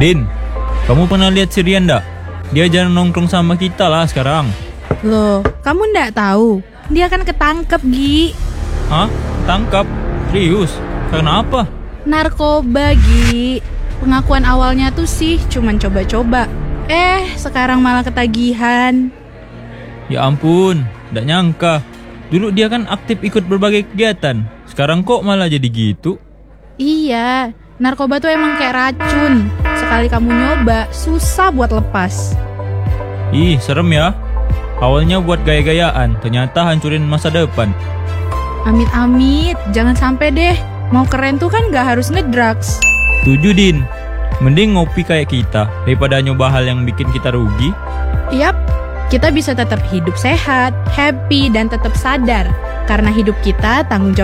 Din, kamu pernah lihat si Rian ndak? Dia jarang nongkrong sama kita lah sekarang. Loh, kamu ndak tahu? Dia kan ketangkep, Gi. Hah? Tangkap? Serius? Karena apa? Narkoba, Gi. Pengakuan awalnya tuh sih cuman coba-coba. Sekarang malah ketagihan. Ya ampun, ndak nyangka. Dulu dia kan aktif ikut berbagai kegiatan. Sekarang kok malah jadi gitu? Iya, narkoba tuh emang kayak racun. Sekali kamu nyoba, susah buat lepas. Ih, serem ya. Awalnya buat gaya-gayaan, ternyata hancurin masa depan. Amit-amit, jangan sampai deh. Mau keren tuh kan gak harus ngedrugs. Setuju, Din. Mending ngopi kayak kita daripada nyoba hal yang bikin kita rugi. Yap, kita bisa tetap hidup sehat, happy, dan tetap sadar. Karena hidup kita tanggung jawab